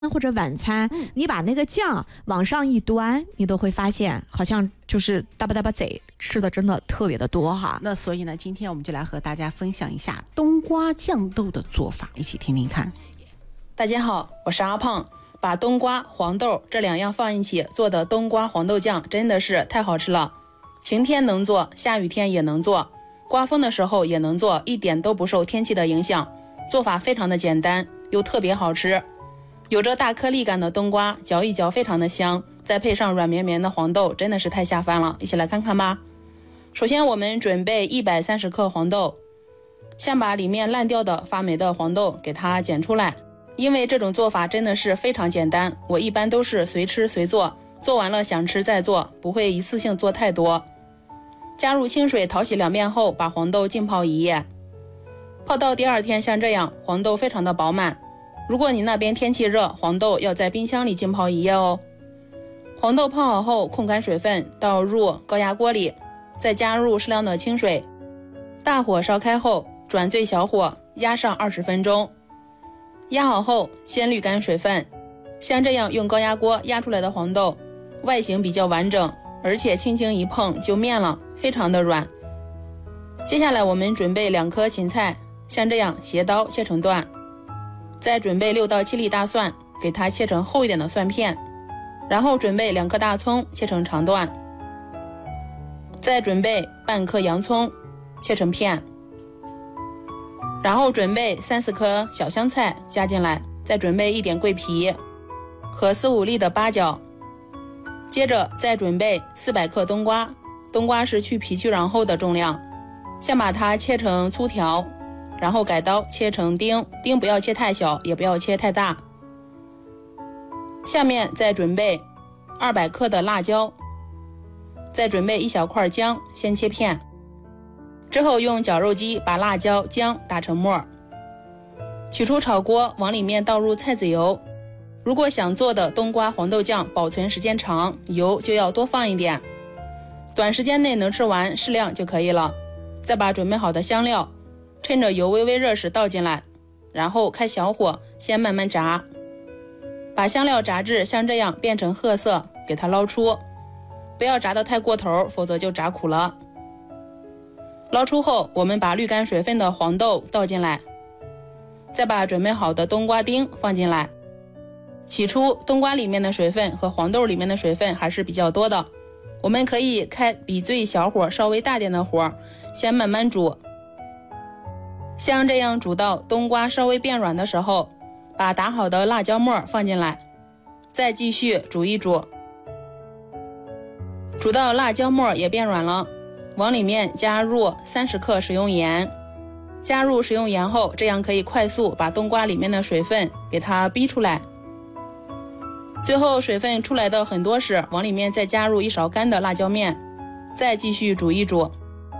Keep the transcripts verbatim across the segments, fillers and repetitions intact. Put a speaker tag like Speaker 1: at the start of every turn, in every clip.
Speaker 1: 或者晚餐，
Speaker 2: 嗯、
Speaker 1: 你把那个酱往上一端，你都会发现好像就是哒吧哒吧贼，吃的真的特别的多哈。
Speaker 2: 那所以呢，今天我们就来和大家分享一下冬瓜酱豆的做法，一起听听看。
Speaker 3: 大家好，我是阿胖。把冬瓜、黄豆这两样放一起做的冬瓜黄豆酱真的是太好吃了。晴天能做，下雨天也能做，刮风的时候也能做，一点都不受天气的影响。做法非常的简单，又特别好吃。有着大颗粒感的冬瓜，嚼一嚼非常的香，再配上软绵绵的黄豆，真的是太下饭了。一起来看看吧。首先我们准备一百三十克黄豆，先把里面烂掉的发霉的黄豆给它捡出来。因为这种做法真的是非常简单，我一般都是随吃随做，做完了想吃再做，不会一次性做太多。加入清水淘洗两遍后，把黄豆浸泡一夜，泡到第二天像这样，黄豆非常的饱满。如果你那边天气热，黄豆要在冰箱里浸泡一夜哦。黄豆泡好后控干水分，倒入高压锅里，再加入适量的清水，大火烧开后转最小火压上二十分钟。压好后先滤干水分，像这样用高压锅压出来的黄豆外形比较完整，而且轻轻一碰就面了，非常的软。接下来我们准备两颗芹菜，像这样斜刀切成段，再准备六到七粒大蒜，给它切成厚一点的蒜片，然后准备两颗大葱切成长段，再准备半颗洋葱切成片，然后准备三四颗小香菜加进来，再准备一点桂皮和四五粒的八角，接着再准备四百克冬瓜，冬瓜是去皮去瓤后的重量，先把它切成粗条，然后改刀切成丁，丁不要切太小，也不要切太大。下面再准备二百克的辣椒，再准备一小块姜，先切片。之后用绞肉机把辣椒、姜打成沫，取出炒锅，往里面倒入菜籽油。如果想做的冬瓜黄豆酱保存时间长，油就要多放一点，短时间内能吃完适量就可以了。再把准备好的香料趁着油微微热时倒进来，然后开小火先慢慢炸，把香料炸至像这样变成褐色，给它捞出，不要炸得太过头，否则就炸苦了。捞出后，我们把滤干水分的黄豆倒进来，再把准备好的冬瓜丁放进来。起初冬瓜里面的水分和黄豆里面的水分还是比较多的，我们可以开比最小火稍微大点的火，先慢慢煮。像这样煮到冬瓜稍微变软的时候，把打好的辣椒末放进来，再继续煮一煮。煮到辣椒末也变软了，往里面加入三十克食用盐，加入食用盐后，这样可以快速把冬瓜里面的水分给它逼出来。最后水分出来的很多时，往里面再加入一勺干的辣椒面，再继续煮一煮。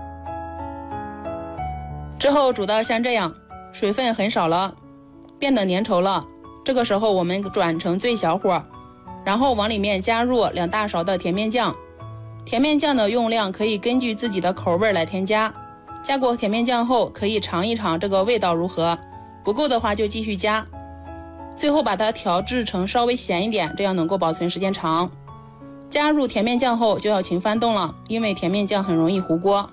Speaker 3: 之后煮到像这样，水分很少了，变得粘稠了，这个时候我们转成最小火，然后往里面加入两大勺的甜面酱。甜面酱的用量可以根据自己的口味来添加，加过甜面酱后可以尝一尝这个味道如何，不够的话就继续加。最后把它调制成稍微咸一点，这样能够保存时间长。加入甜面酱后就要勤翻动了，因为甜面酱很容易糊锅。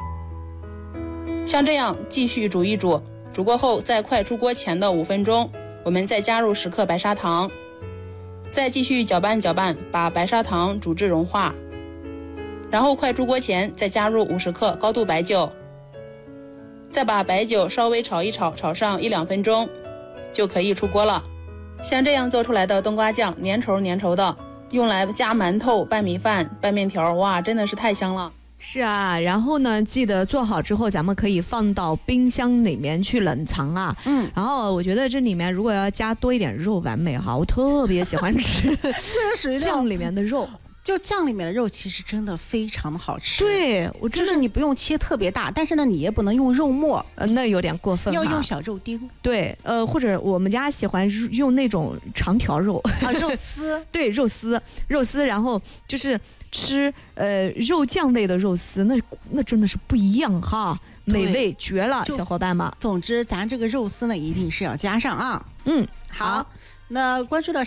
Speaker 3: 像这样继续煮一煮，煮过后在快出锅前的五分钟，我们再加入十克白砂糖，再继续搅拌搅拌，把白砂糖煮至融化。然后快出锅前再加入五十克高度白酒，再把白酒稍微炒一炒，炒上一两分钟就可以出锅了。像这样做出来的冬瓜酱粘稠粘稠的，用来夹馒头、拌米饭、拌面条，哇，真的是太香了。
Speaker 1: 是啊，然后呢，记得做好之后咱们可以放到冰箱里面去冷藏啊。
Speaker 2: 嗯，
Speaker 1: 然后我觉得这里面如果要加多一点肉完美哈，我特别喜欢吃
Speaker 2: 这是属于
Speaker 1: 酱里面的肉。
Speaker 2: 就酱里面的肉其实真的非常的好吃。
Speaker 1: 对，我真
Speaker 2: 就是你不用切特别大，但是呢你也不能用肉末，
Speaker 1: 呃，那有点过分，
Speaker 2: 要用小肉丁。
Speaker 1: 对，呃，或者我们家喜欢用那种长条肉
Speaker 2: 啊，肉丝。
Speaker 1: 对，肉丝，肉丝，然后就是吃呃肉酱味的肉丝，那那真的是不一样哈，美味绝了，小伙伴们。
Speaker 2: 总之，咱这个肉丝呢一定是要加上啊。
Speaker 1: 嗯，
Speaker 2: 好。 那关注到